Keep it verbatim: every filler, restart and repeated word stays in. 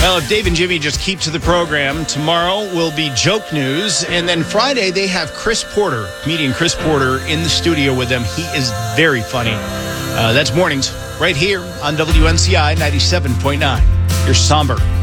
Well, if Dave and Jimmy just keep to the program, tomorrow will be Joke News. And then Friday, they have Chris Porter, comedian Chris Porter, in the studio with them. He is very funny. Uh, that's mornings right here on W N C I ninety-seven point nine. Your somber